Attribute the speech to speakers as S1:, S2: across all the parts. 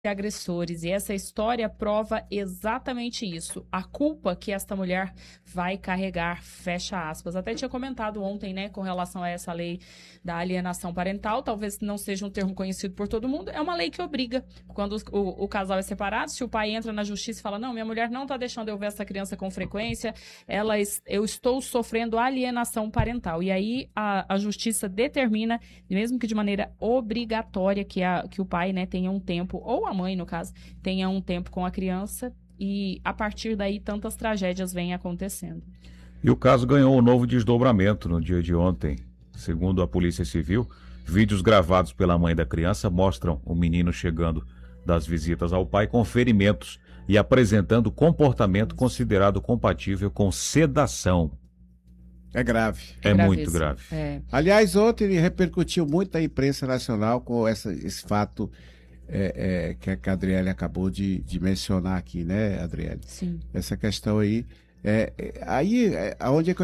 S1: agressores, e essa história prova exatamente isso, a culpa que esta mulher vai carregar, fecha aspas. Até tinha comentado ontem, né, com relação a essa lei da alienação parental, talvez não seja um termo conhecido por todo mundo, é uma lei que obriga, quando o casal é separado, se o pai entra na justiça e fala, não, minha mulher não está deixando eu ver essa criança com frequência, eu estou sofrendo alienação parental, e aí a justiça determina, mesmo que de maneira obrigatória, que o pai, né, tenha um tempo, ou a mãe, no caso, tenha um tempo com a criança, e a partir daí tantas tragédias vêm acontecendo.
S2: E o caso ganhou um novo desdobramento no dia de ontem. Segundo a Polícia Civil, vídeos gravados pela mãe da criança mostram o menino chegando das visitas ao pai com ferimentos e apresentando comportamento considerado compatível com sedação.
S3: É grave.
S2: É muito grave.
S1: É.
S3: Aliás, ontem ele repercutiu muito na imprensa nacional com esse fato que a Adriele acabou de mencionar aqui, né, Adriele?
S1: Sim.
S3: Essa questão aí. Aonde é que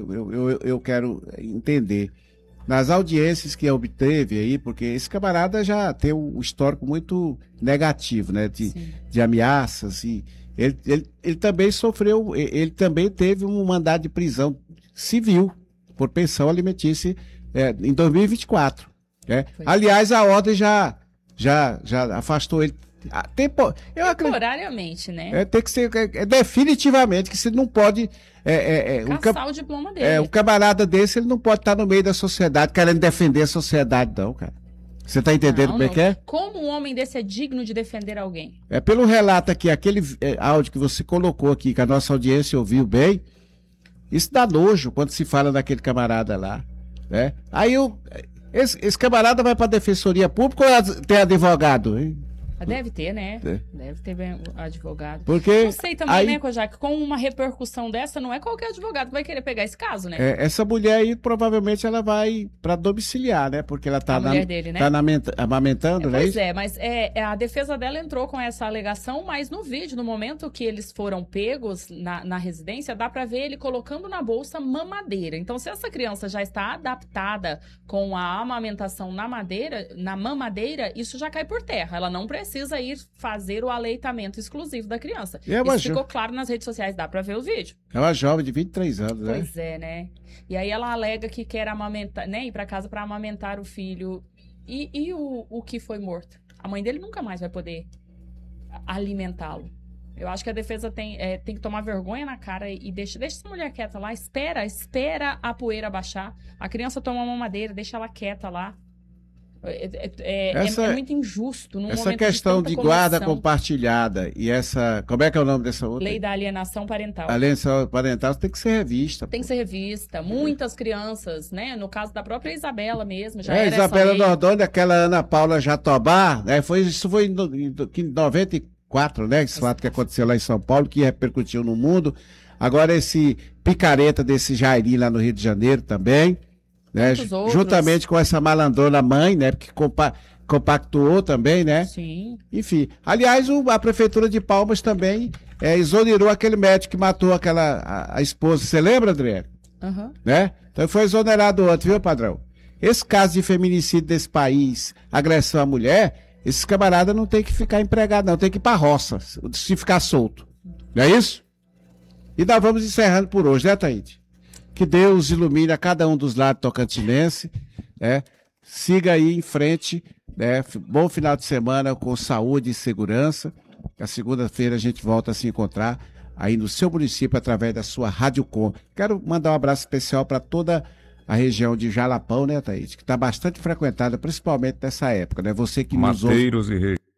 S3: eu quero entender? Nas audiências que obteve aí, porque esse camarada já tem um histórico muito negativo, né? De ameaças. E ele também sofreu, ele também teve um mandado de prisão civil por pensão alimentícia em 2024. Aliás, a ordem já afastou ele.
S1: Temporariamente, né?
S3: Tem que ser definitivamente que você não pode.
S1: Caçar o diploma dele.
S3: Um camarada desse, ele não pode estar no meio da sociedade querendo defender a sociedade, não, cara. Você tá entendendo como é que é?
S1: Como um homem desse é digno de defender alguém?
S3: Pelo relato aqui, aquele áudio que você colocou aqui, que a nossa audiência ouviu bem, isso dá nojo quando se fala daquele camarada lá, né? Aí esse camarada vai pra defensoria pública ou tem advogado, hein?
S1: Deve ter, né? Deve ter bem advogado.
S3: Porque
S1: não sei também, né, Kojak? Com uma repercussão dessa, não é qualquer advogado que vai querer pegar esse caso, né?
S3: Essa mulher aí, provavelmente, ela vai pra domiciliar, né? Porque ela tá,
S1: dele, né?
S3: Tá amamentando, né?
S1: Pois mas a defesa dela entrou com essa alegação, mas no vídeo, no momento que eles foram pegos na residência, dá pra ver ele colocando na bolsa mamadeira. Então, se essa criança já está adaptada com a amamentação na mamadeira, isso já cai por terra. Ela não precisa ir fazer o aleitamento exclusivo da criança. Isso ficou claro nas redes sociais, dá pra ver o vídeo.
S3: É uma jovem de 23 anos, né?
S1: Pois é, né? E aí ela alega que quer amamentar, né? Ir pra casa pra amamentar o filho. E o que foi morto? A mãe dele nunca mais vai poder alimentá-lo. Eu acho que a defesa tem que tomar vergonha na cara e deixa essa mulher quieta lá. Espera a poeira baixar. A criança toma uma mamadeira, deixa ela quieta lá. É muito injusto.
S3: Essa questão de guarda compartilhada e essa... Como é que é o nome dessa outra?
S1: Lei da alienação parental.
S3: A alienação parental tem que ser revista.
S1: Tem que ser revista. Muitas crianças, né? No caso da própria Isabela mesmo. Já era
S3: Isabela Nordoni, aquela Ana Paula Jatobá, né? Isso foi em 94, né? Esse fato que aconteceu lá em São Paulo, que repercutiu no mundo. Agora esse picareta desse Jairi lá no Rio de Janeiro também. Né? Juntamente com essa malandrona mãe, né? Porque compactuou também, né?
S1: Sim.
S3: Enfim. Aliás, a Prefeitura de Palmas também exonerou aquele médico que matou a esposa. Você lembra, Adriano?
S1: Uhum.
S3: Né? Então foi exonerado ontem, viu, padrão? Esse caso de feminicídio desse país, agressão à mulher, esses camaradas não tem que ficar empregado, não. Tem que ir pra roça, se ficar solto. Não é isso? E nós vamos encerrando por hoje, né, Taíde? Que Deus ilumine a cada um dos lados tocantinense, né? Siga aí em frente, né? Bom final de semana com saúde e segurança. A segunda-feira a gente volta a se encontrar aí no seu município através da sua Rádio Com. Quero mandar um abraço especial para toda a região de Jalapão, né, Thaís? Que está bastante frequentada, principalmente nessa época, né? Você que nos ouve...
S2: Mateiros e Reis.